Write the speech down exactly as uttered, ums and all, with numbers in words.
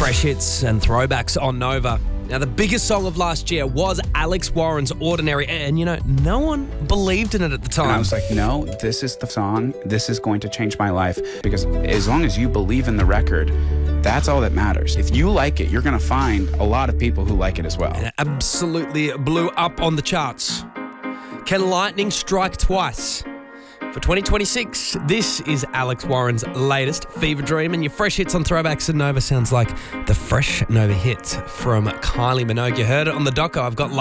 Fresh hits and throwbacks on Nova. Now, the biggest song of last year was Alex Warren's Ordinary, and, you know, no one believed in it at the time. And I was like, no, this is the song. This is going to change my life, because as long as you believe in the record, that's all that matters. If you like it, you're going to find a lot of people who like it as well. And it absolutely blew up on the charts. Can lightning strike twice? For twenty twenty-six, this is Alex Warren's latest, Fever Dream, and your fresh hits on Throwbacks and Nova sounds like the fresh Nova hit from Kylie Minogue. You heard it on the doco. I've got